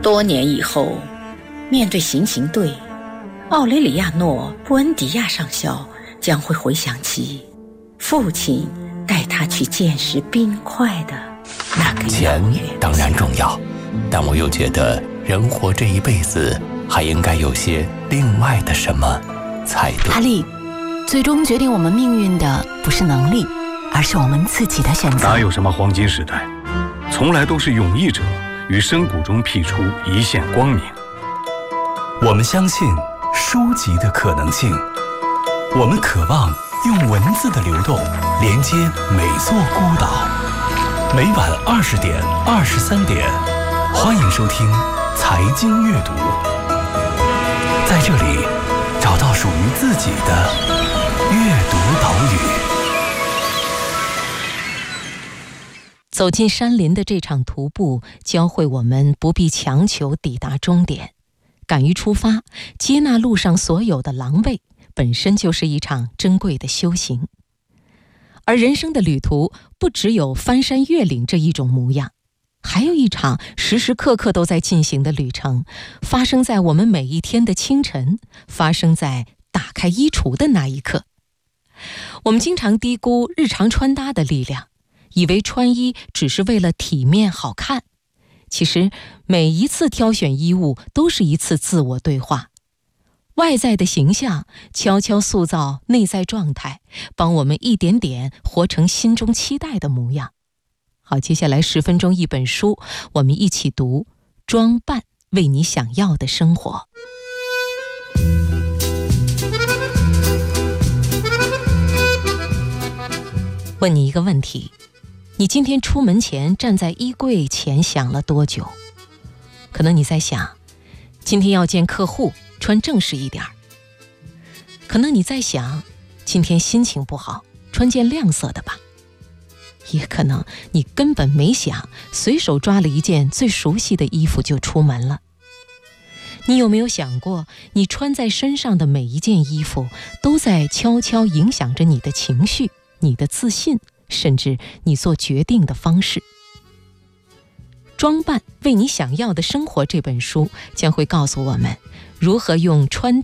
多年以后，面对行刑队，奥雷里亚诺·布恩迪亚上校将会回想起父亲带他去见识冰块的那个钱当然重要，但我又觉得人活这一辈子还应该有些另外的什么才对。 阿丽，最终决定我们命运的不是能力，而是我们自己的选择。 哪有什么黄金时代，从来都是勇毅者于深谷中辟出一线光明。 我们相信书籍的可能性，我们渴望用文字的流动连接每座孤岛。每晚20点、23点，欢迎收听财经阅读，在这里找到属于自己的阅读岛屿。 走进山林的这场徒步，教会我们不必强求抵达终点，敢于出发，接纳路上所有的狼狈，本身就是一场珍贵的修行。而人生的旅途不只有翻山越岭这一种模样，还有一场时时刻刻都在进行的旅程，发生在我们每一天的清晨，发生在打开衣橱的那一刻。我们经常低估日常穿搭的力量，以为穿衣只是为了体面好看。其实每一次挑选衣物都是一次自我对话，外在的形象悄悄塑造内在状态，帮我们一点点活成心中期待的模样。好，接下来10分钟一本书，我们一起读《装扮为你想要的生活》。问你一个问题，你今天出门前站在衣柜前想了多久？可能你在想，今天要见客户，穿正式一点。可能你在想，今天心情不好，穿件亮色的吧。也可能你根本没想，随手抓了一件最熟悉的衣服就出门了。你有没有想过，你穿在身上的每一件衣服都在悄悄影响着你的情绪、你的自信，甚至你做决定的方式。装扮为你想要的生活这本书将会告诉我们如何用穿搭